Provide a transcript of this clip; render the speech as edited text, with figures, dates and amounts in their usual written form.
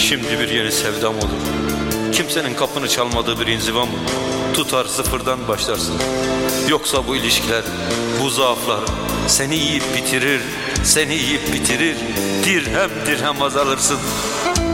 Şimdi bir yeni sevdam olur. Kimsenin kapını çalmadığı bir inziva mı? Tutar sıfırdan başlarsın. Yoksa bu ilişkiler, bu zaaflar seni yiyip bitirir, seni yiyip bitirir. Dirhem dirhem azalırsın.